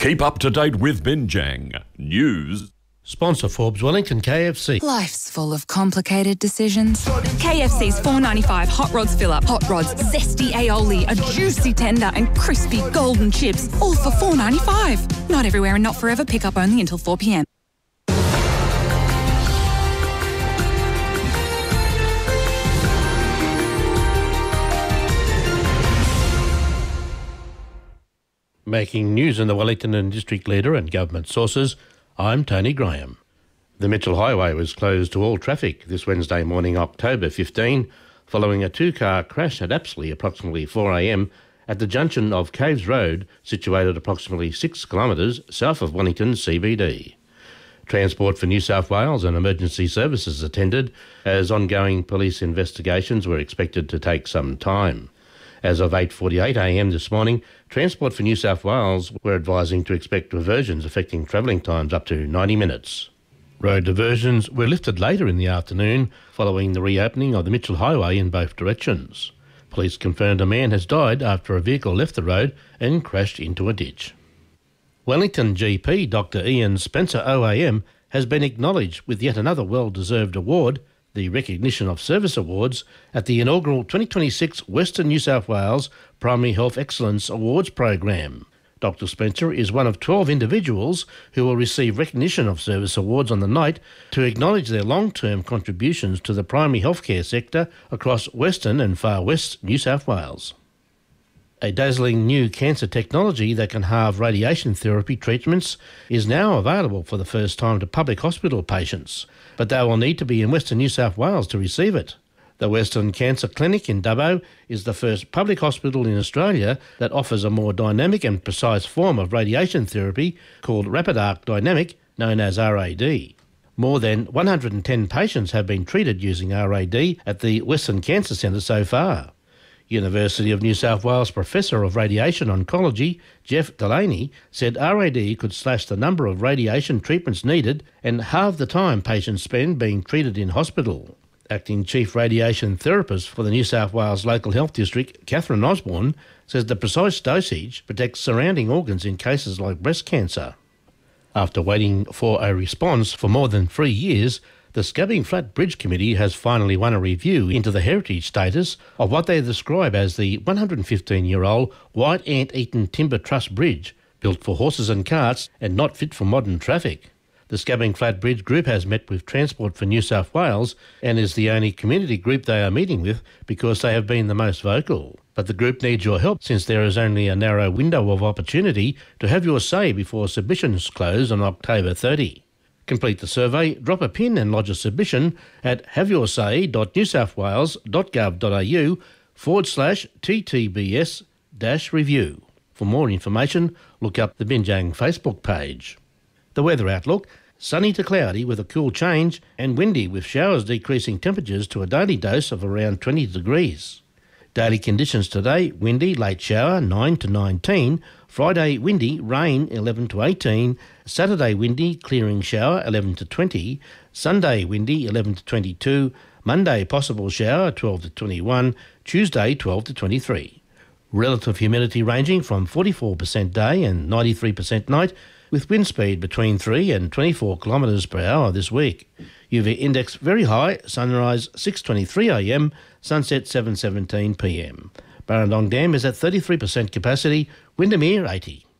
Keep up to date with Binjang News. Sponsor Forbes Wellington KFC. Life's full of complicated decisions. KFC's $4.95 Hot Rods fill-up. Hot Rods, zesty aioli, a juicy tender and crispy golden chips, all for $4.95. Not everywhere and not forever. Pick up only until 4 p.m. Making news in the Wellington and District Leader and government sources, I'm Tony Graham. The Mitchell Highway was closed to all traffic this Wednesday morning, October 15, following a two-car crash at Apsley approximately 4 a.m. at the junction of Caves Road, situated approximately 6 kilometres south of Wellington CBD. Transport for New South Wales and emergency services attended, as ongoing police investigations were expected to take some time. As of 8:48 a.m. this morning, Transport for New South Wales were advising to expect diversions affecting travelling times up to 90 minutes. Road diversions were lifted later in the afternoon following the reopening of the Mitchell Highway in both directions. Police confirmed a man has died after a vehicle left the road and crashed into a ditch. Wellington GP Dr Ian Spencer OAM has been acknowledged with yet another well-deserved award, the Recognition of Service Awards, at the inaugural 2026 Western New South Wales Primary Health Excellence Awards program. Dr Spencer is one of 12 individuals who will receive Recognition of Service Awards on the night to acknowledge their long-term contributions to the primary healthcare sector across Western and Far West New South Wales. A dazzling new cancer technology that can halve radiation therapy treatments is now available for the first time to public hospital patients, but they will need to be in Western New South Wales to receive it. The Western Cancer Clinic in Dubbo is the first public hospital in Australia that offers a more dynamic and precise form of radiation therapy called Rapid Arc Dynamic, known as RAD. More than 110 patients have been treated using RAD at the Western Cancer Centre so far. University of New South Wales Professor of Radiation Oncology, Jeff Delaney, said RAD could slash the number of radiation treatments needed and halve the time patients spend being treated in hospital. Acting Chief Radiation Therapist for the New South Wales Local Health District, Catherine Osborne, says the precise dosage protects surrounding organs in cases like breast cancer. After waiting for a response for more than 3 years, the Scubbing Flat Bridge Committee has finally won a review into the heritage status of what they describe as the 115-year-old White Ant-Eaten Timber Truss Bridge, built for horses and carts and not fit for modern traffic. The Scubbing Flat Bridge Group has met with Transport for New South Wales and is the only community group they are meeting with because they have been the most vocal. But the group needs your help since there is only a narrow window of opportunity to have your say before submissions close on October 30. Complete the survey, drop a pin and lodge a submission at haveyoursay.newsouthwales.gov.au/TTBS-review. For more information, look up the Binjang Facebook page. The weather outlook: sunny to cloudy with a cool change and windy with showers decreasing temperatures to a daily dose of around 20 degrees. Daily conditions today: windy, late shower 9 to 19, Friday windy, rain 11 to 18, Saturday windy, clearing shower 11 to 20, Sunday windy 11 to 22, Monday possible shower 12 to 21, Tuesday 12 to 23. Relative humidity ranging from 44% day and 93% night, with wind speed between 3 and 24 kilometres per hour this week. UV index very high, sunrise 6:23 a.m, sunset 7:17 p.m. Barrendong Dam is at 33% capacity, Windermere 80.